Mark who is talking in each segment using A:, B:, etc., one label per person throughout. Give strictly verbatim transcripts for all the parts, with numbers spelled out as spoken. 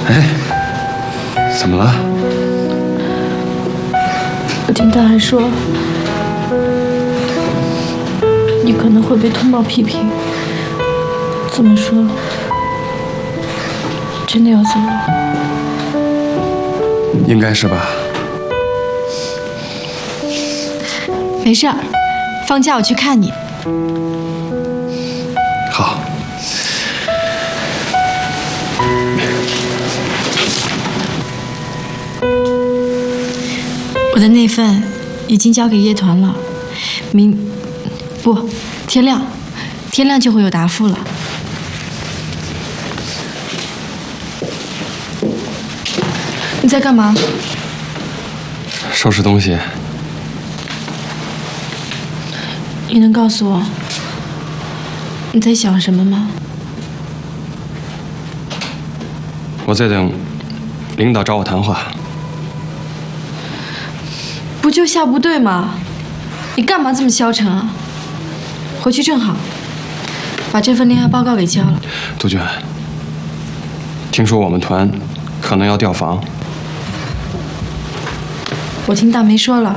A: 哎，怎么了？
B: 我听大海说，你可能会被通报批评。这么说，真的要走了？
A: 应该是吧。
C: 没事儿，放假我去看你。
A: 好。
C: 我的那份已经交给业团了，明不天亮，天亮就会有答复了。你在干嘛？
A: 收拾东西。
B: 你能告诉我你在想什么吗？
A: 我在等领导找我谈话。
B: 不就下部队吗？你干嘛这么消沉啊？回去正好，把这份恋爱报告给交了。
A: 杜鹃，听说我们团可能要调房。
B: 我听大梅说了，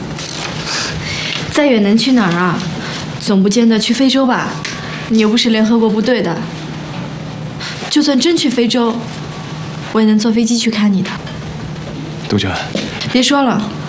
B: 再远能去哪儿啊？总不见得去非洲吧？你又不是联合国部队的。就算真去非洲，我也能坐飞机去看你的。
A: 杜鹃，
B: 别说了。